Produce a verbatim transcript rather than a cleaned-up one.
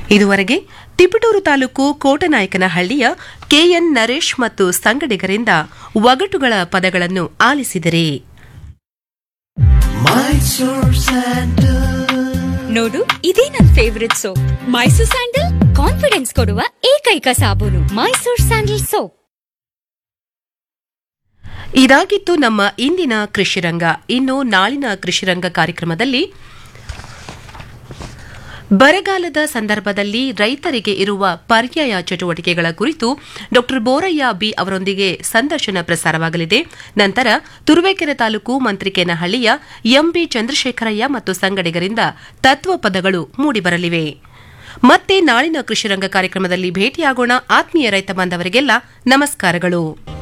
ಇದುವರೆಗೆ ತಿಪಟೂರು ತಾಲೂಕು ಕೋಟನಾಯಕನಹಳ್ಳಿಯ ಕೆಎನ್ ನರೇಶ್ ಮತ್ತು ಸಂಗಡಿಗರಿಂದ ಒಗಟುಗಳ ಪದಗಳನ್ನು ಆಲಿಸಿದರೆ. ನೋಡು, ಇದೇ ನನ್ favourite soap. Mysore sandal confidence ಕೊಡುವ ಏಕೈಕ ಸಾಬೂನು. Mysore sandal soap. ಇದಾಗಿತ್ತು ನಮ್ಮ ಇಂದಿನ ಕೃಷಿರಂಗ. ಇನ್ನು ನಾಳಿನ ಕೃಷಿರಂಗ ಕಾರ್ಯಕ್ರಮದಲ್ಲಿ ಬರಗಾಲದ ಸಂದರ್ಭದಲ್ಲಿ ರೈತರಿಗೆ ಇರುವ ಪರ್ಯಾಯ ಚಟುವಟಿಕೆಗಳ ಕುರಿತು ಡಾ ಬೋರಯ್ಯ ಬಿ ಅವರೊಂದಿಗೆ ಸಂದರ್ಶನ ಪ್ರಸಾರವಾಗಲಿದೆ. ನಂತರ ತುರುವೇಕೆರೆ ತಾಲೂಕು ಮಂತ್ರಿಕೇನಹಳ್ಳಿಯ ಎಂಬಿ ಚಂದ್ರಶೇಖರಯ್ಯ ಮತ್ತು ಸಂಗಡಿಗರಿಂದ ತತ್ವಪದಗಳು ಮೂಡಿಬರಲಿವೆ. ಮತ್ತೆ ನಾಳಿನ ಕೃಷಿರಂಗ ಕಾರ್ಯಕ್ರಮದಲ್ಲಿ ಭೇಟಿಯಾಗೋಣ. ಆತ್ಮೀಯ ರೈತ ಬಾಂಧವರಿಗೆಲ್ಲ ನಮಸ್ಕಾರಗಳು.